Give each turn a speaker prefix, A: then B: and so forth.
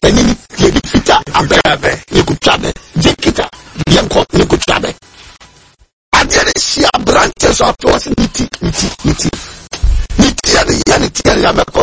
A: Penny, Fita, Abe, Nikuchabe, Jikita, Yanko, Nikuchabe. I didn't see a branches of us, Niti, and the Yanity, and Yamako.